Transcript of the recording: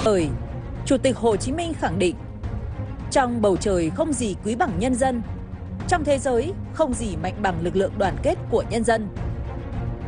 Bởi Chủ tịch Hồ Chí Minh khẳng định, trong bầu trời không gì quý bằng nhân dân, trong thế giới không gì mạnh bằng lực lượng đoàn kết của nhân dân.